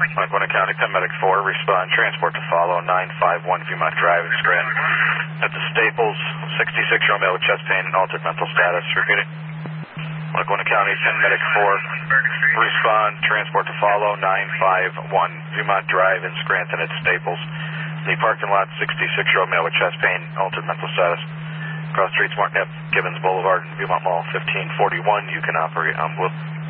Lackawanna County, 10 Medic 4, respond, transport to follow, 951 Viewmont Drive in Scranton. At the Staples, 66-year-old male with chest pain and altered mental status. Repeating. Lackawanna County, 10 Medic 4, respond, transport to follow, 951 Viewmont Drive in Scranton at Staples. The parking lot, 66-year-old male with chest pain, altered mental status. Cross streets, Martin F. Gibbons Boulevard, Viewmont Mall, 1541. You can operate on Blue.